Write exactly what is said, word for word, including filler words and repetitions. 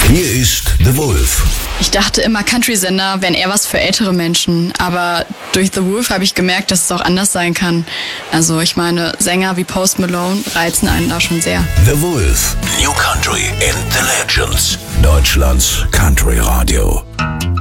Hier ist The Wolf. Ich dachte immer, Country-Sender wären eher was für ältere Menschen, aber durch The Wolf habe ich gemerkt, dass es auch anders sein kann. Also ich meine, Sänger wie Post Malone reizen einen da schon sehr. The Wolf. New Country in the Legends. Deutschlands Country Radio.